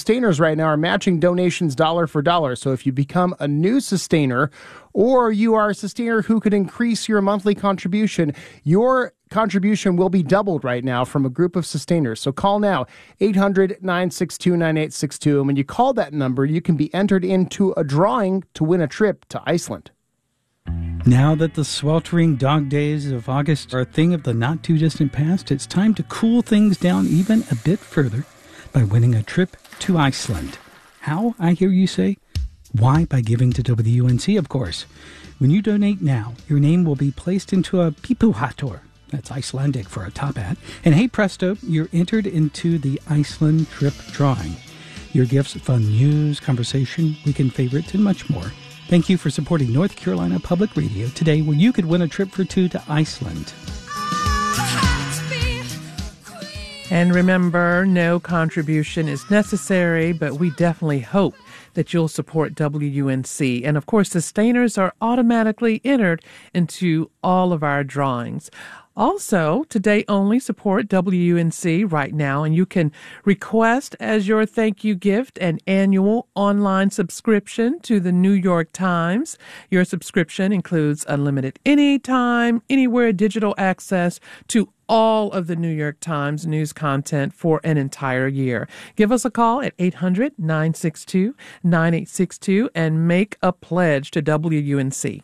sustainers right now are matching donations dollar for dollar. So if you become a new sustainer or you are a sustainer who could increase your monthly contribution, your contribution will be doubled right now from a group of sustainers. So call now, 800-962-9862. And when you call that number, you can be entered into a drawing to win a trip to Iceland. Now that the sweltering dog days of August are a thing of the not-too-distant past, it's time to cool things down even a bit further by winning a trip to Iceland. How, I hear you say? Why? By giving to WUNC, of course. When you donate now, your name will be placed into a pipuhattur. That's Icelandic for a top hat. And hey presto, you're entered into the Iceland trip drawing. Your gifts fund news, conversation, weekend favorites, and much more. Thank you for supporting North Carolina Public Radio today, where you could win a trip for two to Iceland. And remember, no contribution is necessary, but we definitely hope that you'll support WUNC. And of course, sustainers are automatically entered into all of our drawings. Also, today only support WUNC right now, and you can request as your thank you gift an annual online subscription to the New York Times. Your subscription includes unlimited anytime, anywhere digital access to all of the New York Times news content for an entire year. Give us a call at 800-962-9862 and make a pledge to WUNC.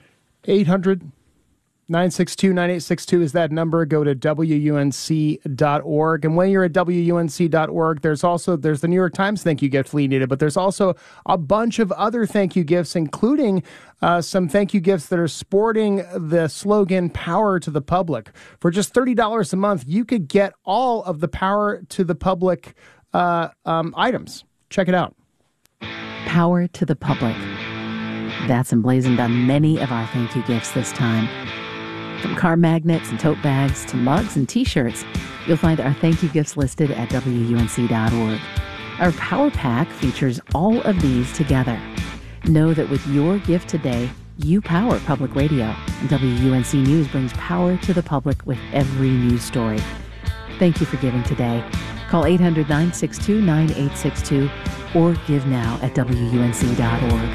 800-962-9862 is that number. Go to WUNC.org. And when you're at WUNC.org, there's the New York Times thank you gift Lee needed, but there's also a bunch of other thank you gifts, including some thank you gifts that are sporting the slogan Power to the Public. For just $30 a month, you could get all of the Power to the Public items. Check it out. Power to the Public. That's emblazoned on many of our thank you gifts this time. From car magnets and tote bags to mugs and T-shirts, you'll find our thank you gifts listed at WUNC.org. Our Power Pack features all of these together. Know that with your gift today, you power public radio, and WUNC News brings power to the public with every news story. Thank you for giving today. Call 800-962-9862 or give now at WUNC.org.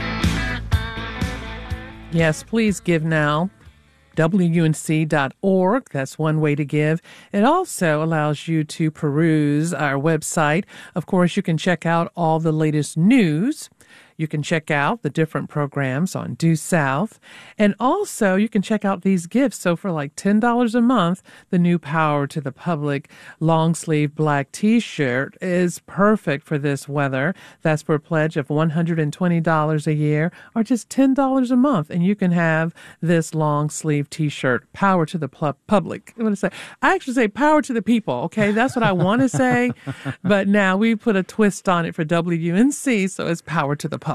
Yes, please give now. WUNC.org. That's one way to give. It also allows you to peruse our website. Of course, you can check out all the latest news. You can check out the different programs on Due South. And also, you can check out these gifts. So for like $10 a month, the new Power to the Public long-sleeve black T-shirt is perfect for this weather. That's for a pledge of $120 a year or just $10 a month. And you can have this long-sleeve T-shirt, Power to the Public. I'm going to say, I actually say Power to the People, okay? That's what I want to say. But now we put a twist on it for WUNC, so it's Power to the Public.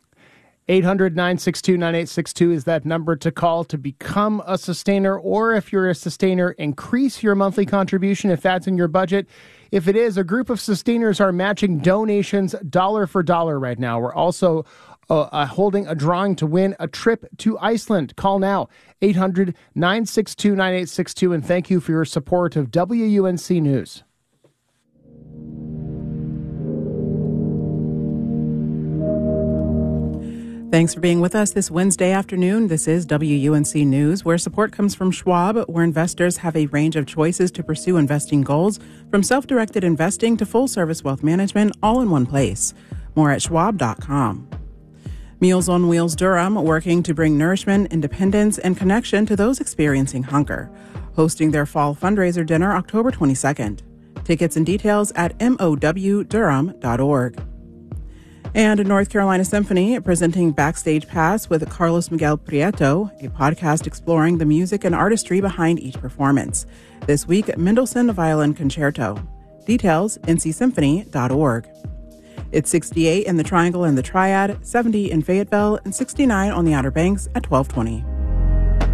800-962-9862 is that number to call to become a sustainer, or if you're a sustainer, increase your monthly contribution if that's in your budget. If it is, a group of sustainers are matching donations dollar for dollar right now. We're also holding a drawing to win a trip to Iceland. Call now, 800-962-9862, and thank you for your support of WUNC News. Thanks for being with us this Wednesday afternoon. This is WUNC News, where support comes from Schwab, where investors have a range of choices to pursue investing goals, from self-directed investing to full-service wealth management, all in one place. More at schwab.com. Meals on Wheels Durham, working to bring nourishment, independence, and connection to those experiencing hunger. Hosting their fall fundraiser dinner October 22nd. Tickets and details at mowdurham.org. And North Carolina Symphony presenting Backstage Pass with Carlos Miguel Prieto, a podcast exploring the music and artistry behind each performance. This week, Mendelssohn Violin Concerto. Details, ncsymphony.org. It's 68 in the Triangle and the Triad, 70 in Fayetteville, and 69 on the Outer Banks at 1220.